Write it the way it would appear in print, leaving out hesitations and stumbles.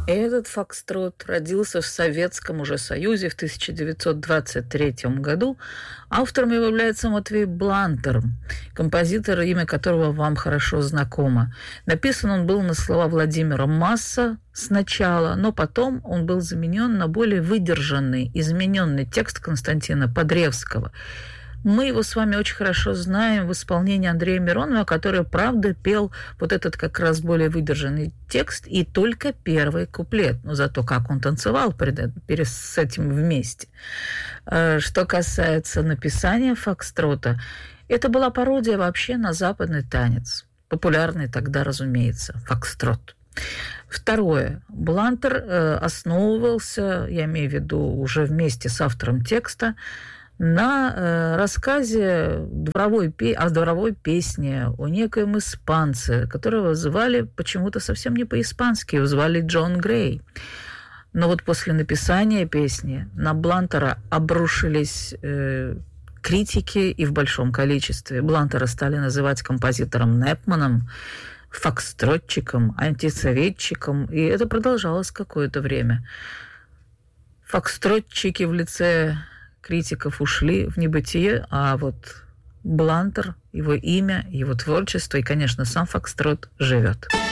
Этот фокстрот родился в Советском уже Союзе в 1923 году. Автором его является Матвей Блантер, композитор, имя которого вам хорошо знакомо. Написан он был на слова Владимира Масса сначала, но потом он был заменен на более выдержанный, измененный текст Константина Подревского. Мы его с вами очень хорошо знаем в исполнении Андрея Миронова, который, правда, пел вот этот как раз более выдержанный текст и только первый куплет. Но зато как он танцевал с этим вместе. Что касается написания фокстрота, это была пародия вообще на западный танец. Популярный тогда, разумеется, фокстрот. Второе. Блантер основывался, я имею в виду уже вместе с автором текста, на рассказе о дворовой песне о некоем испанце, которого звали почему-то совсем не по-испански, его звали Джон Грей. Но вот после написания песни на Блантера обрушились критики и в большом количестве. Блантера стали называть композитором Непманом, фокстротчиком, антисоветчиком, и это продолжалось какое-то время. Фокстротчики в лице критиков ушли в небытие, а вот Блантер, его имя, его творчество и, конечно, сам фокстрот живет.